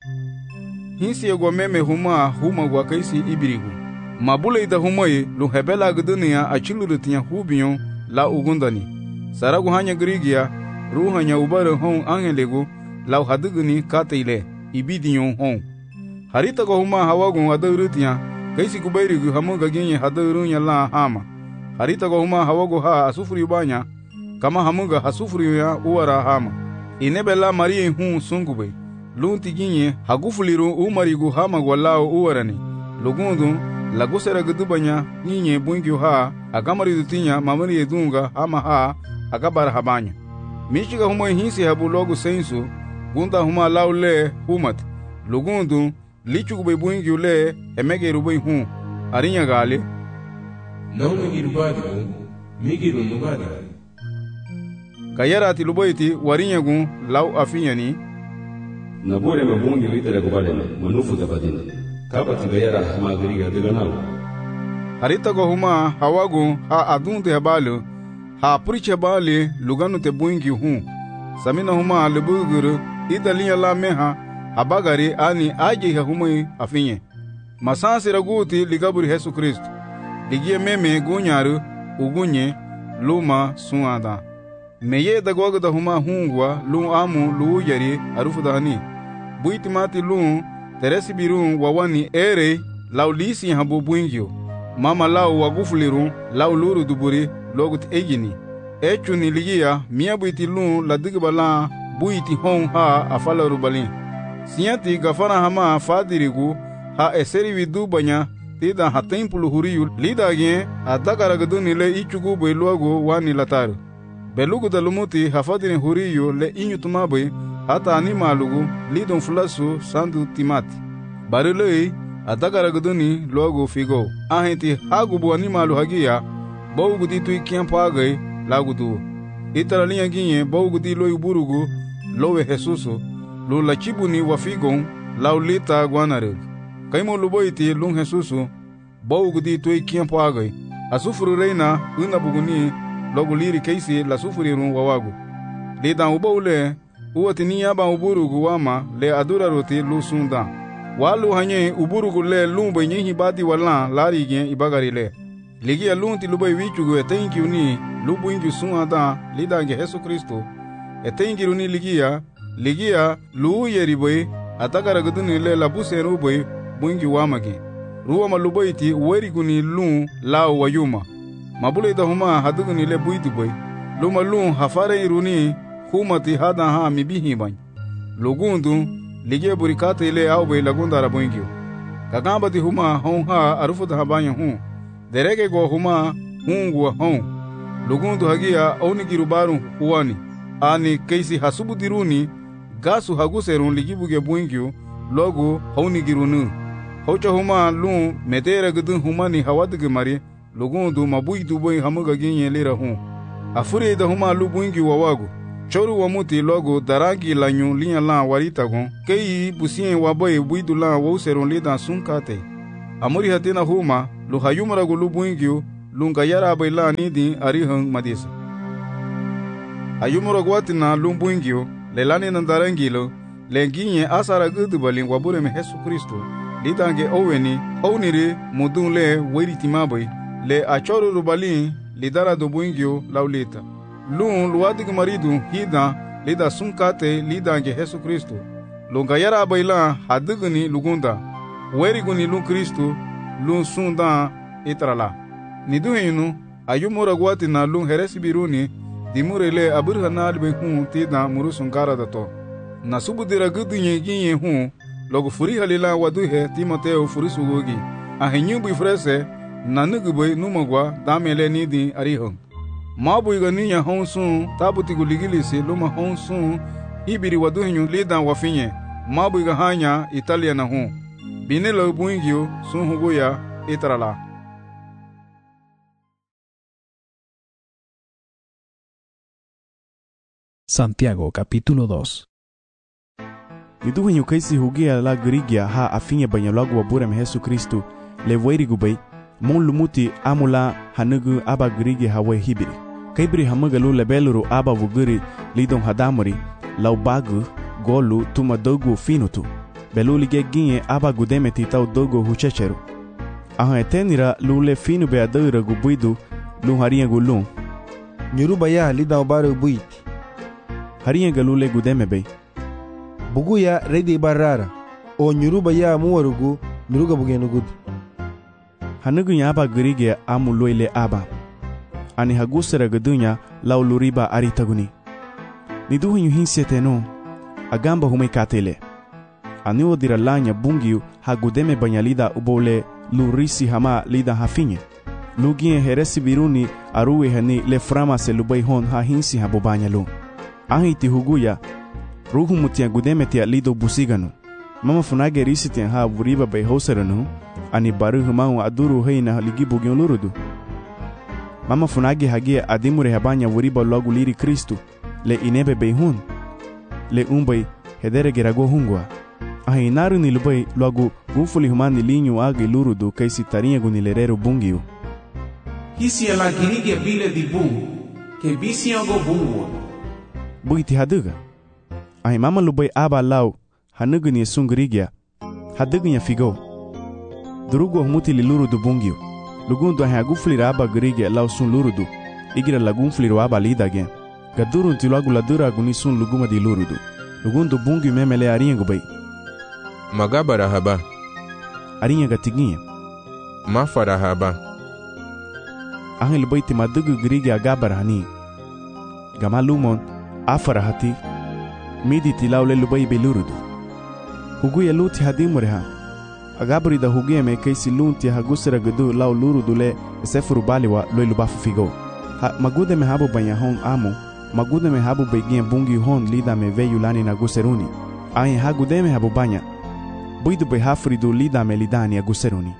Hinsi egwa meme huma huma gwa kaisi ibirigu mabule ida humai lu hebela guduniya achilurutinya hubiyon la ugundani saragu hanya grigia ruhanya ubare hon angelegu la haduguni kateile ibidiyon hon harita go huma hawagun adurutinya kaisi kubairigu hamuga ginye hadurunya la hama harita go huma hawagu ha asufuri banya kama hamuga hasufuri ya uwara hama inebela marie hun sungube lunti ginye hagufuliru umarigu hama gwalao uwarani lugundu lagusera gudubanya nyinye bungi ha agamari dutinya mamari edunga hama ha agabara habanya michiga huma hinsi habu logu sensu gunda huma laule humat lugundu lichugube bungi ule emege rubai hu arinya gale naunu girubadi migiru nugadi kayarati lubaiti warinya gun lau afinyani nabore mabungi lidere kubalene manufu dabadine kabati gayara magriga diganau harita go huma hawagu ha adunte habalu ha priche bali luganu te buingi hu samina huma lebuguru idaliya la meha habagari ani aje ha huma afinye masansi raguti ligaburi Yesu Kristo ligie meme gunyaru ugunye luma suada meye dagwaga da huma hungwa lu amu lu yari arufu dahani buitimati lu teresi birun wawani ere laulisi habu buingyo mama lau wagufuliru lau luru duburi logut egini echu ni ligia mia buiti lu ladigibala buiti hon ha afala rubali siyati gafana hama fadirigu ha eseri vidu banya tida ha tempulu huriyu lidagye adagaragaduni le ichugu beluago wani lataru belugu dalumuti hafadini huriyu le inyutumabe hata animalugu lidon fulasu sandu timati barilei adagaragaduni logo figo ahenti hagubu animalu hagia bawgudi tu kiampagai lagudu itaralinha ginye bawgudi loy burugu lowe Jesuso lu lachibuni wafigon laulita guanare kaimo luboiti lun Jesuso bawgudi tu kiampagai asufuru reina una buguni logo liri keisi la sufurirun wawagu lidan ubawle uwatini yaba uburugu wama le adura roti lu sunda walu hanye uburugu le lumba nyihi badi wala lari gen ibagari le ligia lunti lubai wichugu etenki uni lubu ingi sunada lidange Yesu Kristo etenki uni ligia ligia lu yeriboy atakara guduni le labuse ruboy bungi wamage ruwa malubaiti weriguni lu lao wayuma mabule da huma haduguni le buitu boy luma lu hafare iruni humati hada ha mibihi bany lugundu lige burikate ile au be lagunda rabungio kakambati huma hon ha arufuta habanya hu derege go huma hungu hon lugundu hagia oni girubaru huani ani keisi hasubudiruni gasu haguserun ligibuge buingio logo honi girunu hocha huma lu medera gudun humani hawadge mari lugundu mabuidu boy hamuga ginye lira hu Afuri da huma lu buingi wa wagu. Choru wa muti logo darangi la nyu linya la warita gon. Kei busien wa boy buidu la wa useron lidan sunkate. Amuri hatina huma lu hayumara gu lu buingi lu ngayara bay la nidi arihang madisa. Ayumara gwatina lu buingi le lani nandarangilo le ginye asara gudu balin wa bure me Yesu Kristo. Lidange oweni owniri mudun le weritimaboy le achoru rubalin lidara do buingio laulita. Lun luadig maridu hida lida sunkate lidange Yesu Kristo. Lungayara baila hadigni lugunda. Weriguni lun Kristo lun sunda itrala. Niduhinu ayumura guatina lun heresi biruni dimurele aburhana albe hun tida murusunkara dato. Nasubudira gudunye ginye hun logo furi halila waduhe Timoteo furi sugogi. Ahinyubu ifrese nanugubay numagwa damele nidi arihong. Mabuiga niya honsun tabuti guligilisi luma honsun ibiri waduhinyu lidan wafinye. Mabuiga hanya Italia na hun. Binelo buingyo sun hugoya itrala. Santiago capítulo dos. Niduhinyu kaisi hugia la grigia ha afinye banyalagu waburem Yesu Kristo le wairigubay mon lumuti amula hanugu aba grigi hawe hibiri. Kaibri hamagalu lebeluru aba vuguri lidon hadamuri lau bagu golu tuma dogu finutu. Belu lige ginye aba gudemeti tau dogo huchecheru. Aha etenira lule finu be adura gubuidu lu harinha gulun. Nyuruba ya lidon baru buiti. Harinha galule gudeme bay. Bugu ya redi barara o nyuruba ya muwarugu nuruga bugenugud. Hanugu ya aba grige amu loile aba. Ani hagusera gadunya lau luriba aritaguni. Niduhinyu hinseteno agamba humekatele. Ani odira lanya bungiu hagudeme banyalida ubole lurisi hama lida hafinye. Lugien heresi biruni aruwe hani le frama se lubai hon ha hinsi habobanyalu. Ahiti huguya ruhu mutia gudemetia lido busiganu. Mama funage risitian ha vuriba bay hoseranu. Ani baru humau aduru heina ligi bugion lurudu. Mama funage hagia adimure habanya vuriba logu liri Kristu. Le inebe beihun. Le umbay hedere gerago hungwa. Ahi naru nilubay logu gufuli humani linyu agi lurudu kaisi tarinha gunilerero bungiu. Hisi ala girige bile di bungu. Ke bisi ango bungu. Buiti haduga. Ahi mama lubay aba lau hanugu ni sungrigia. Hadugu nya figo. Durugo humuti li lurudu bungiu. Lugundu ahi agufli aba grigia lau sun lurudu. Igira lagunfli aba lidagen. Gaduru nti lagu ladura aguni sun luguma di lurudu. Lugundu bungiu memele arinha gubay. Magabara haba. Arinha gatiginha. Mafara haba. Ahi lubay ti madugu grigia agabara hani. Gama lumon afara hati. Midi ti laule lubay belurudu. Huguya luti hadimureha. Agabri da huguya me kaisi lunti hagusera gudu lau lurudu le sefuru baliwa loi lubafu figo. Ha magude me habu banya hon amo. Magude me habu begien bungi hon lida me veyu lani na guseruni. Ahi hagude me habu banya. Buidu be hafridu lida me lidani aguseruni.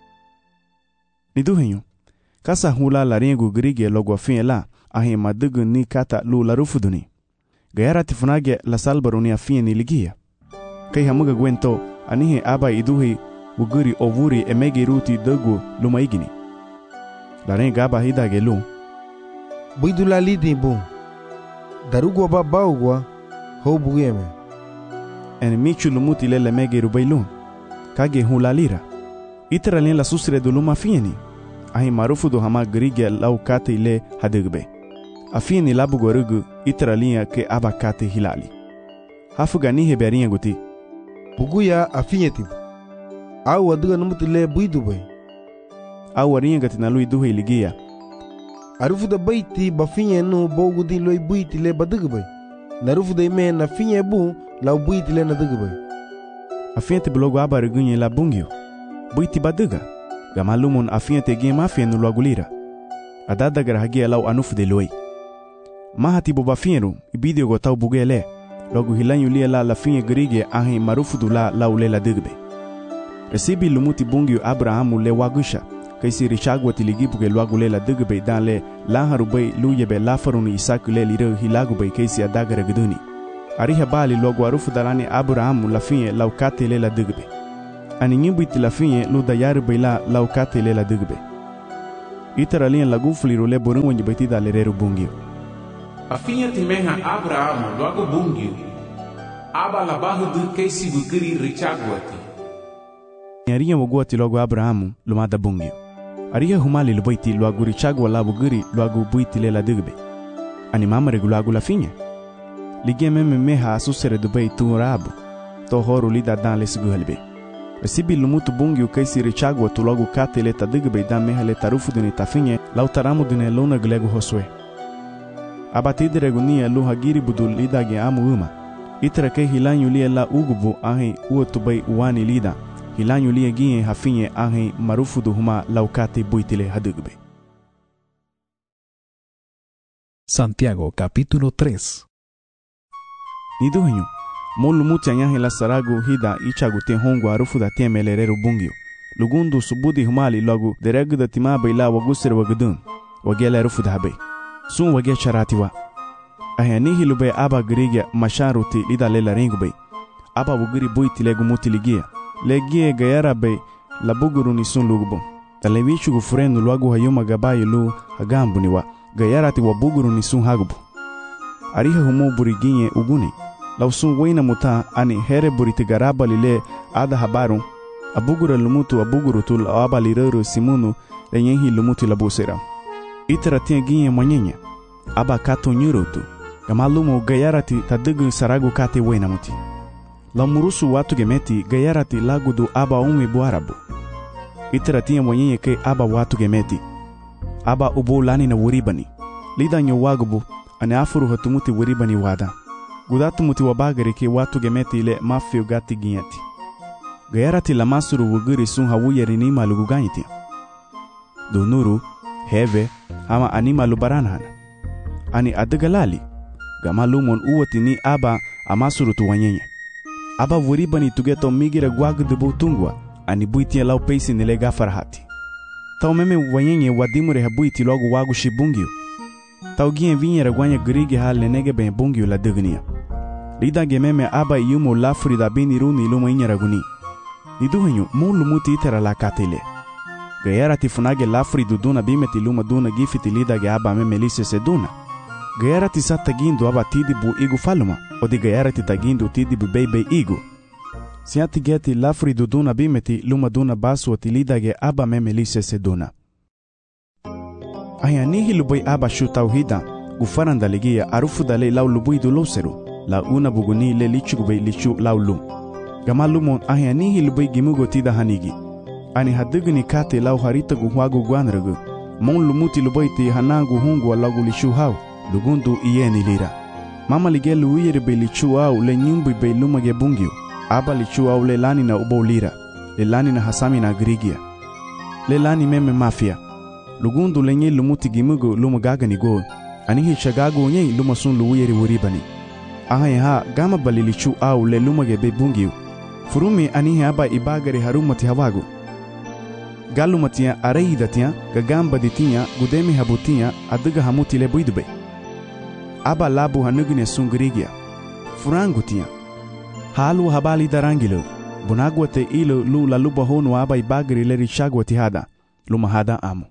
Niduhenyu. Kasa hula la rengu grige logo fin la. Ahi madugu ni kata lu larufuduni. Gayara tifunage la salbaruni afie ni ligia. Kai hamuga gwento anihe aba iduhi uguri ovuri emege ruti dogu lumaigini. La renga aba hidage lu. Buidu la lidi bu. Darugwa ba baugwa ho bugeme. En michu lumuti le mege rubailu. Kage hula lira. Itera len la susre do luma fieni. Ahi marufu do hama grige lau kate ile hadugbe. Afini labu gorugu itera linha ke abacate hilali. Hafuga ni heberinha guti. Buguya afinhetibu. Au aduga numutile buidu bay. Au arinha gati na lui duhe ligia. Arufu da baiti bafinha no bogu di loi buiti le baduga bay. Narufu da ime na finha bu lau buiti le na duga bay. Afinhetibu logo abarugunha la bungio. Buiti baduga. Gamalumon afinhete game afia no logo lira. Adada garahagia lau anufu de loi. Mahati bobafinheru ibidio gotau bugele. Logo hilanyu lia la la finha grige ahi marufu du la lau le la dugbe. Recibi lumuti bungio Abrahamu le wagusha. kaisi richagwa tiligibu ke luagu le la digbe dan le la harubay luye be la faruni isaku le liro hilagu bay kaisi adagara guduni ariha bali luagu arufu dalani Abraham la finye laukate le la digbe ani nyimbuiti la finye lu dayari bay la laukate le la digbe itara lian lagu fuliro le borun wanyi bayti da le reru bungio a finye timeha Abraham luagu bungio aba la bahu du kaisi bukiri richagwa ti Ariya wagwati luagu Abrahamu lumada bungio. Ariya humali lubaiti luagu richagwa la bugiri luagu buiti le la digbe. Ani mamare luagu la finye. Ligia meme meha asusere dubai tu rabu. To horu lida dan le sigu halbe. Resibi lumutu bungio kaisi richagwa tu luagu kate le ta digbe dan meha le tarufu duni ta finye lau taramu dune luna glegu hoswe. Abatide gunia lu hagiri budul lida ge amu uma. Itra ke hilanyu lia la ugubu ahi uotubai uwani lida. Hilanyu lia gie hafinye ahe marufu do huma laukate buitile hadugbe. Santiago capítulo tres. Niduhenyo, molu muti anyahe la sarago hida ichagu te hongo arufu da te melerero bungio. Lugundu subudi humali logu deregu da timabe ila wagusere wagudun. Wagele arufu da habe. Sun wage charatiwa. Ahe nihi lube aba girigia masharuti lida lela ringube. Aba wugiri buitile gumuti ligia. Legie gayara be la buguru ni sun lugubo. Talevichu gufurenu luagu hayuma gabayi lu hagambu niwa. Gayara ti wa buguru ni sun hagubu. Ariha humu buriginye uguni. Lau sun wena muta ani here buriti garaba lile ada habaru. Abugura lumutu abuguru tu la aba lirero simunu lenyehi lumutu la busera. Itara tia ginye mwanyenye. Aba kato nyurutu. Gamalumu gayara ti tadugu saragu kate wena muti. La murusu watu gemeti gayarati lagudu aba umwe buarabu. Itara tia mwenye ke aba watu gemeti. Aba ubu lani na wuribani. Lida nyo wagubu ane afuru hatumuti wuribani wada. Gudatu muti wabagari ke watu gemeti ile mafio gati ginyati. Gayarati la masuru wugiri sun hawuyeri ni malugu ganyitia. Dunuru, heve, ama anima lubaranhana. Ani adagalali. Gamalumon uwati ni aba amasuru tuwanyenye. Aba wuribani tugeto migira gwagu de butungwa ani buitia lau peisi nile gafarahati. Tau meme wanyenye wadimure ha buiti logu wagu shibungio. Tau gien vinyera gwanya grigi ha lenege ben bungio la dugnia. Lida ge meme aba yumo lafuri da bini runi luma inyera guni. Niduhenyo mulu muti itera la katile. Gayara tifunage lafuri duduna bimeti luma duna gifiti lida ge aba meme lise seduna. Gayara ti sa tagindu aba tidibu igu faluma. Odi gayara ti tagindu tidibu bebe igu. Siati geti lafri duduna bimeti luma duna basu oti lidage aba meme lise seduna. Aya nihi lubui aba shu tauhida. Gufaranda ligia arufu dale lau lubui du loseru. La una buguni le lichu gube lichu lau lum. Gama lumon aya nihi lubui gimugo tida hanigi. Ani haduguni kate lau harita guhuagu guanragu. Mon lumuti lubui ti hanangu hungu wa lagu lichu hau. Lugundu iye lira. Mama lige luire be lichu au le nyumbu be luma ge bungio. Aba lichu au le lani na ubo lira. Le lani na hasami na grigia. Le lani meme mafia. Lugundu le nye lumuti gimugo luma gaga ni go. Anihi shagago nye luma sun luire wuribani. Aha ha gama bali lichu au le luma ge be bungio. Furumi anihi aba ibagari harumati hawago. Galumatia areidatia gagamba ditia gudemi habutia aduga hamuti le buidube. Aba labu hanugine sungrigia. Furangutia. Halu habali darangilo. Bunagwate ilo lu la luba honu aba ibagri le richagwati hada. Lumahada amo.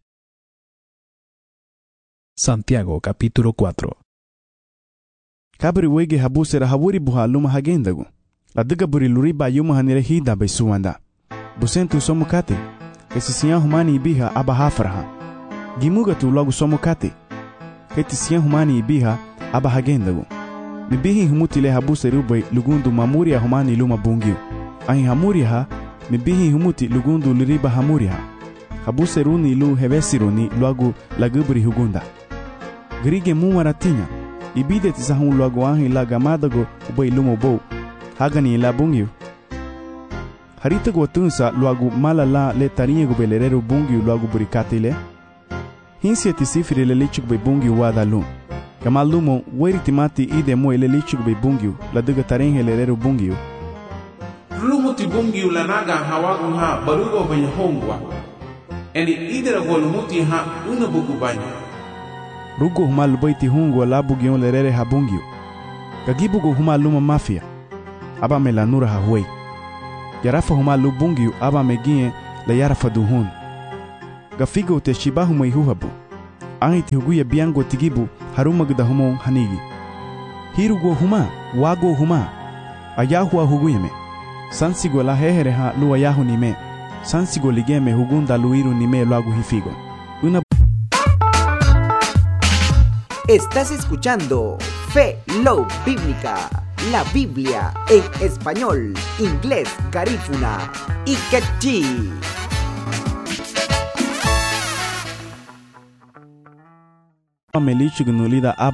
Santiago capítulo cuatro. Kabri wege habusera hawuri buha luma hagendagu. La duga buri luriba yuma hanire hida besuwanda. Busentu somukate. Kesisiyan humani ibiha aba hafraha. Gimugatu logu somukate. Ketisiyan humani ibiha aba hagendagu. Mibihi humuti le habuse rubai lugundu mamuria humani luma bungio. Ahi hamuria ha, mibihi humuti lugundu liriba hamuria ha. Habuse runi lu hevesiruni luagu lagubri hugunda. Grige mumaratinya, ibide tisahun luagu ahi la gamadago ubai lumo bo. Hagani la bungio. Harita gotunsa luagu mala la le tarinye gubelereru bungio luagu burikate le. Hinsi etisifiri le lichuk be bungio wada lum. Kamalumo weritimati ide mo ele lichuk be bungio la duga tarinhe lereru bungio. Lumuti bungio la naga hawagu ha barugo be hongwa. Eni idera gol muti ha una bugu banyo. Rugo huma lubaiti hungo la bugion lerere ha bungio. Gagibugo huma luma mafia. Aba me la nura ha huey. Yarafa huma lu bungio aba me gien la yarafa duhun. Gafigo te shibahu me huhabu. Angi ti huguya biango tigibu haruma gda humon hanigi. Hirugo huma, wago huma. Ayahua huguyeme. Sansigo la hehere ha lu ayahu nime. Sansigo ligeme hugunda luiru nime lo hagu hifigo. Una Estás escuchando Fe Love Bíblica, la Biblia en español, inglés, garífuna y quechí. Melichu gnulida